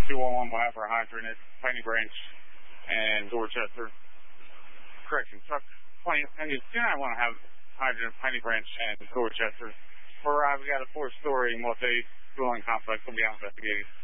211 will have our hydrant at Piney Branch and Dorchester. Correction, truck 20, and you do not want to have hydrant at Piney Branch and Dorchester. We got a 4-story multi-dwelling complex we'll be investigating.